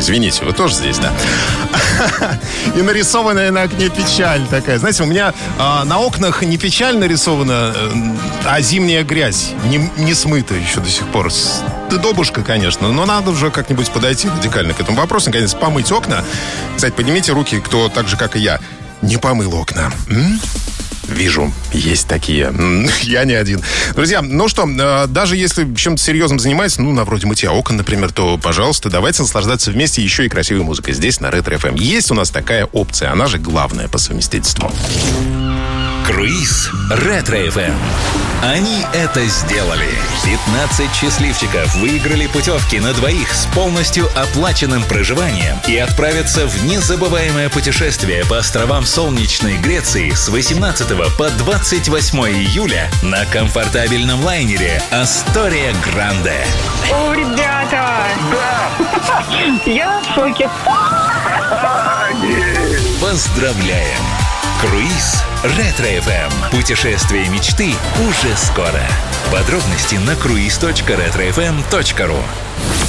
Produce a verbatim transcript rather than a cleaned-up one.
Извините, вы тоже здесь, да? И нарисованная на окне печаль такая. Знаете, у меня а, на окнах не печаль нарисована, а зимняя грязь. Не, не смыта еще до сих пор. Стыдобушка, конечно, но надо уже как-нибудь подойти радикально к этому вопросу. Наконец, помыть окна. Кстати, поднимите руки, кто так же, как и я, не помыл окна. М? Вижу, есть такие. Я не один. Друзья, ну что, даже если чем-то серьезным занимаетесь, ну, на вроде мытья окон, например, то, пожалуйста, давайте наслаждаться вместе еще и красивой музыкой здесь, на Ретро эф эм. Есть у нас такая опция, она же главная по совместительству. Круиз Ретро эф эм. Они это сделали. пятнадцать счастливчиков выиграли путевки на двоих с полностью оплаченным проживанием и отправятся в незабываемое путешествие по островам солнечной Греции с восемнадцатого по двадцать восьмое июля на комфортабельном лайнере «Астория Гранде». О, ребята! Да! Я в шоке. Поздравляем! Круиз Ретро эф эм. Путешествие мечты уже скоро. Подробности на круиз точка ретро эф эм точка ру.